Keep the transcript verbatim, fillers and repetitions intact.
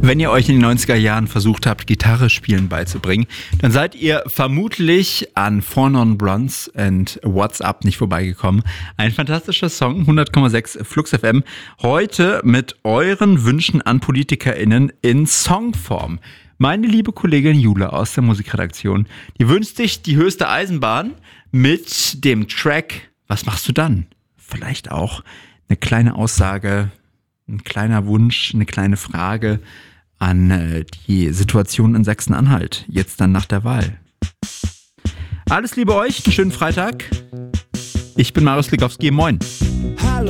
Wenn ihr euch in den neunziger Jahren versucht habt, Gitarre spielen beizubringen, dann seid ihr vermutlich an Four Non Blondes and What's Up nicht vorbeigekommen. Ein fantastischer Song, hundert Komma sechs Flux F M. Heute mit euren Wünschen an PolitikerInnen in Songform. Meine liebe Kollegin Jula aus der Musikredaktion, die wünscht sich die höchste Eisenbahn mit dem Track Was machst du dann? Vielleicht auch eine kleine Aussage, ein kleiner Wunsch, eine kleine Frage an äh, die Situation in Sachsen-Anhalt, jetzt dann nach der Wahl. Alles Liebe euch, einen schönen Freitag. Ich bin Marius Likowski, moin.